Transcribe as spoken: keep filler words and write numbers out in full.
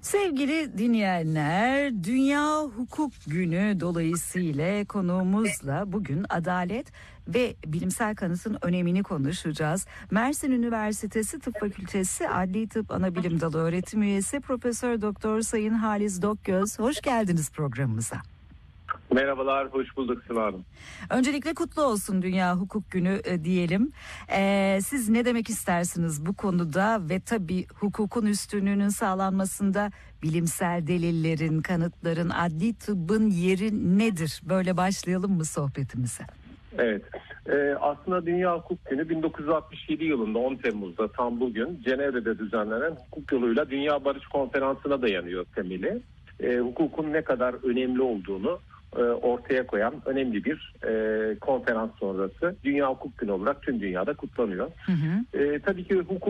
Sevgili dinleyenler, Dünya Hukuk Günü dolayısıyla konuğumuzla bugün adalet ve bilimsel kanıtın önemini konuşacağız. Mersin Üniversitesi Tıp Fakültesi Adli Tıp Anabilim Dalı öğretim üyesi Profesör Doktor Sayın Halis Dokgöz, hoş geldiniz programımıza. Merhabalar, hoş bulduk Sıla Hanım. Öncelikle kutlu olsun Dünya Hukuk Günü e, diyelim. Ee, siz ne demek istersiniz bu konuda ve tabii hukukun üstünlüğünün sağlanmasında bilimsel delillerin, kanıtların, adli tıbbın yeri nedir? Böyle başlayalım mı sohbetimize? Evet, ee, aslında Dünya Hukuk Günü bin dokuz yüz altmış yedi yılında on Temmuz'da tam bugün Cenevre'de düzenlenen hukuk yoluyla Dünya Barış Konferansı'na dayanıyor temeli. Ee, hukukun ne kadar önemli olduğunu ortaya koyan önemli bir e, konferans sonrası Dünya Hukuk Günü olarak tüm dünyada kutlanıyor. Hı hı. E, tabii ki hukuk